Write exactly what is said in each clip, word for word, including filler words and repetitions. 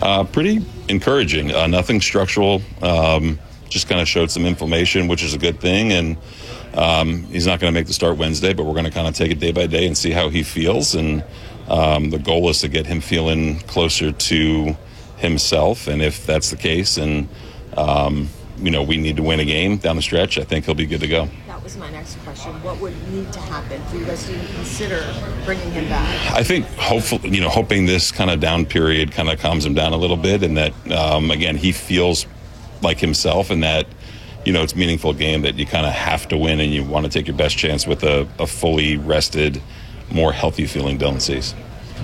Uh, pretty encouraging. Uh, nothing structural. Um, just kind of showed some inflammation, which is a good thing. And um, he's not going to make the start Wednesday, but we're going to kind of take it day by day and see how he feels. And um, the goal is to get him feeling closer to himself. And if that's the case, and um, you know, we need to win a game down the stretch, I think he'll be good to go. That was my next question. What would need to happen for you guys to even consider bringing him back? I think hopefully, you know, hoping this kind of down period kind of calms him down a little bit, and that um, again he feels like himself, and that you know it's a meaningful game that you kind of have to win, and you want to take your best chance with a, a fully rested, more healthy feeling Dylan Cease.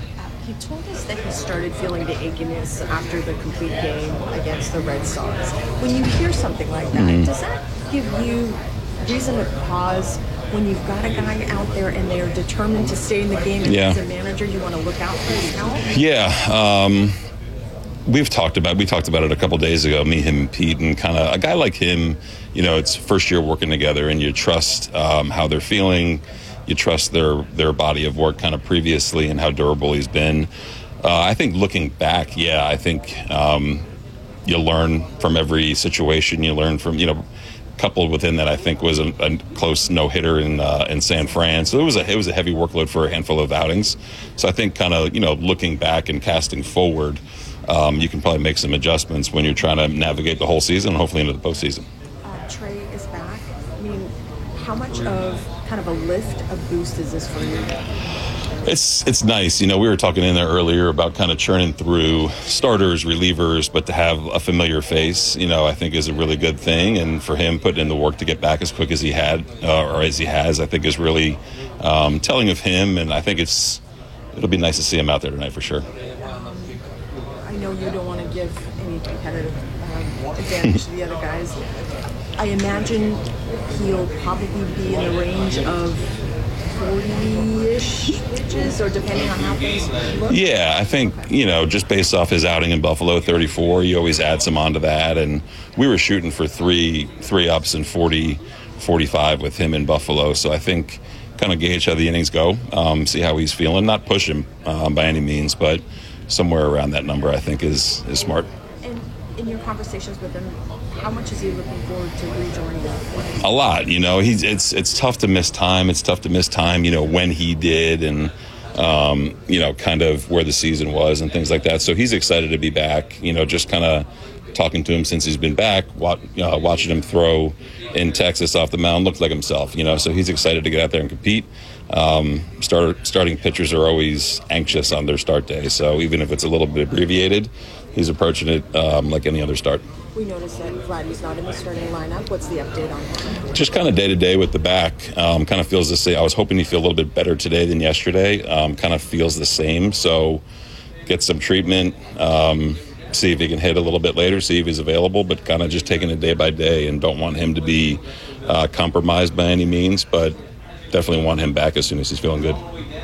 He told us that he started feeling the achiness after the complete game against the Red Sox. When you hear something like that, mm-hmm. does that give you reason to pause when you've got a guy out there and they're determined to stay in the game, and yeah. as a manager you want to look out for his health? Yeah. Um, we've talked about we talked about it a couple days ago, me, him, and Pete, and kind of a guy like him, you know, it's first year working together, and you trust um, how they're feeling. You trust their their body of work kind of previously and how durable he's been. Uh, I think looking back, yeah, I think um, you learn from every situation. You learn from, you know, coupled within that, I think was a, a close no hitter in uh, in San Fran. So it was a it was a heavy workload for a handful of outings. So I think kind of, you know, looking back and casting forward, um, you can probably make some adjustments when you're trying to navigate the whole season and hopefully into the postseason. Uh, Trey is back. I mean, how much of kind of a lift, a boost is this for you? It's it's nice. You know, we were talking in there earlier about kind of churning through starters, relievers, but to have a familiar face, you know, I think is a really good thing. And for him putting in the work to get back as quick as he had, uh, or as he has, I think is really um, telling of him. And I think it's it'll be nice to see him out there tonight for sure. Um, I know you don't want to give any competitive um, advantage to the other guys. I imagine he'll probably be in the range of forty-ish pitches, or depending on how things look? Yeah, I think, you know, just based off his outing in Buffalo, thirty-four, you always add some onto that. And we were shooting for three three ups and forty, forty-five with him in Buffalo. So I think kind of gauge how the innings go, um, see how he's feeling. Not push him um, by any means, but somewhere around that number I think is, is smart. And in your conversations with him, how much is he looking forward to rejoining us? A lot, you know. He's it's it's tough to miss time. It's tough to miss time, you know, when he did, and um, you know, kind of where the season was and things like that. So he's excited to be back. You know, just kind of talking to him since he's been back, watch, uh, watching him throw in Texas off the mound, looked like himself. You know, so he's excited to get out there and compete. Um, start, starting pitchers are always anxious on their start day, so even if it's a little bit abbreviated, he's approaching it um, like any other start. We noticed that Vladdy's not in the starting lineup. What's the update on him? Just kind of day to day with the back. Um, kind of feels the same. I was hoping he'd feel a little bit better today than yesterday. Um, kind of feels the same. So get some treatment. Um, see if he can hit a little bit later. See if he's available. But kind of just taking it day by day, and don't want him to be uh, compromised by any means. But definitely want him back as soon as he's feeling good.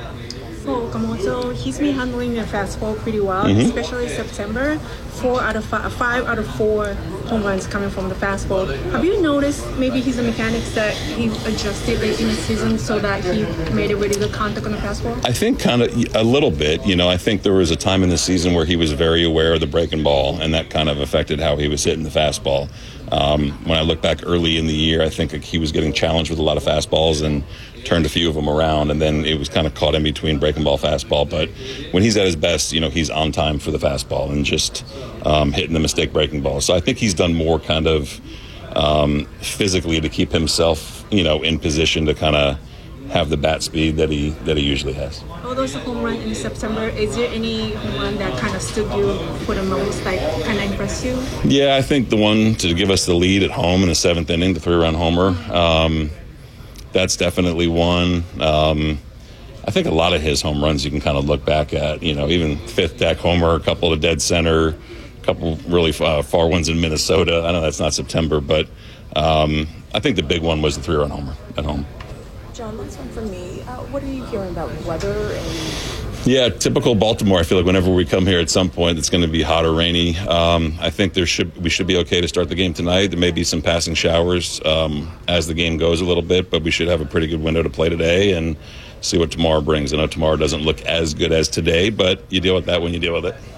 So Okamoto, he's been handling the fastball pretty well, mm-hmm. especially September. Four out of five, five out of four home runs coming from the fastball. Have you noticed maybe his mechanics that he adjusted late in the season so that he made a really good contact on the fastball? I think kind of a little bit. You know, I think there was a time in the season where he was very aware of the breaking ball, and that kind of affected how he was hitting the fastball. Um, when I look back early in the year, I think he was getting challenged with a lot of fastballs and turned a few of them around, and then it was kind of caught in between breaking ball, fastball. But when he's at his best, you know, he's on time for the fastball and just um, hitting the mistake breaking ball. So I think he's done more kind of um, physically to keep himself, you know, in position to kind of have the bat speed that he that he usually has. All those home run in September, is there any home run that kind of stood you for the most, like kind of impressed you? Yeah, I think the one to give us the lead at home in the seventh inning, the three-run homer, um, that's definitely one. Um, I think a lot of his home runs you can kind of look back at, you know, even fifth deck homer, a couple to dead center, a couple really far, far ones in Minnesota. I know that's not September, but um, I think the big one was the three-run homer at home. John, last one from me. Uh, what are you hearing about weather? And Yeah, typical Baltimore. I feel like whenever we come here at some point, it's going to be hot or rainy. Um, I think there should we should be okay to start the game tonight. There may be some passing showers um, as the game goes a little bit, but we should have a pretty good window to play today and see what tomorrow brings. I know tomorrow doesn't look as good as today, but you deal with that when you deal with it.